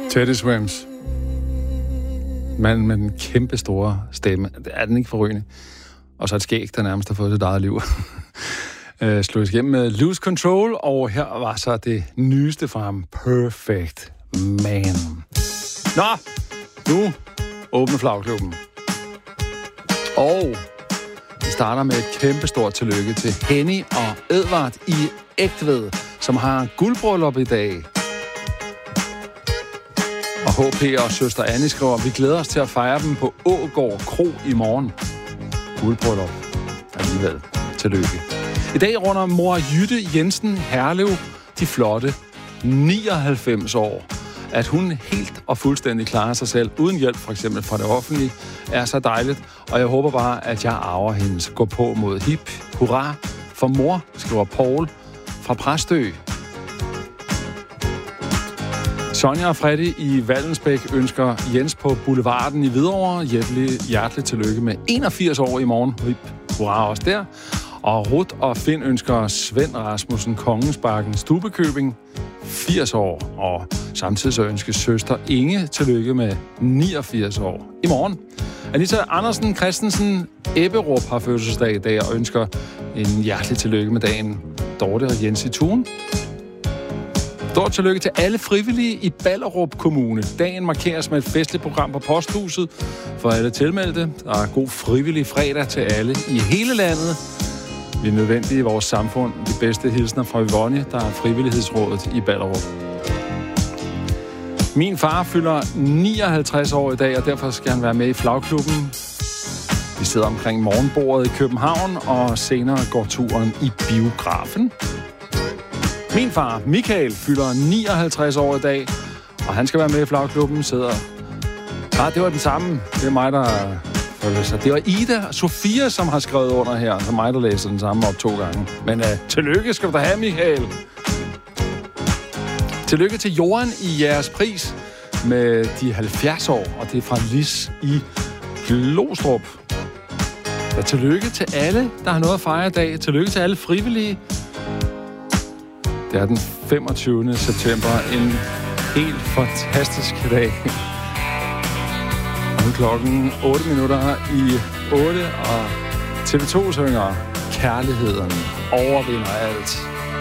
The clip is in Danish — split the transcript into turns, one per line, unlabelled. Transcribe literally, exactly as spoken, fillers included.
Teddy Swims. Manden med den kæmpe store stemme. Er den ikke forrygende? Og så et skæg, der nærmest har fået sit eget liv. uh, slog igennem med Lose Control, og her var så det nyeste fra ham. Perfect Man. Nå, nu åbner Flagklubben. Og vi starter med et kæmpestort tillykke til Henny og Edvard i Ægtved, som har guldbryllup i dag. Og H P og søster Annie skriver, vi glæder os til at fejre dem på Ågård Kro i morgen. Guldbryllup alligevel. Tillykke. I dag runder mor Jytte Jensen Herlev de flotte nioghalvfems år. At hun helt og fuldstændig klarer sig selv, uden hjælp for eksempel fra det offentlige, er så dejligt. Og jeg håber bare, at jeg arver hendes gå på mod hip. Hurra for mor, skriver Paul fra Præstø. Sonja og Freddy i Vallensbæk ønsker Jens på Boulevarden i Hvidovre hjerteligt, hjerteligt tillykke med enogfirs år i morgen. Hip. Hurra også der. Og Ruth og Finn ønsker Svend Rasmussen Kongensbakken Stubekøbing firs år. Og samtidig så ønsker søster Inge tillykke med niogfirs år i morgen. Anita Andersen Christensen Ebberup har fødselsdag i dag og ønsker en hjertelig tillykke med dagen. Dorte og Jens i Thun. Stort tillykke til alle frivillige i Ballerup Kommune. Dagen markeres med et festligt program på Posthuset for alle tilmeldte. Der er god frivillig fredag til alle i hele landet. Vi er nødvendige i vores samfund. De bedste hilsner fra Yvonne, der er frivillighedsrådet i Ballerup. Min far fylder nioghalvtreds år i dag, og derfor skal han være med i Flagklubben. Vi sidder omkring morgenbordet i København, og senere går turen i biografen. Min far, Michael, fylder nioghalvtreds år i dag, og han skal være med i Flagklubben. Sidder... Ah, det var den samme. Det er mig, der... Det var Ida og Sofia, som har skrevet under her. Det er mig, der læser den samme op to gange. Men uh, tillykke skal du da have, Michael. Tillykke til Joran i jeres pris med de halvfjerds år, og det er fra Lis i Glostrup. Og tillykke til alle, der har noget at fejre i dag. Tillykke til alle frivillige. Det er den femogtyvende september. En helt fantastisk dag. Og nu klokken otte minutter i otte, og T V to synger Kærligheden overvinder alt.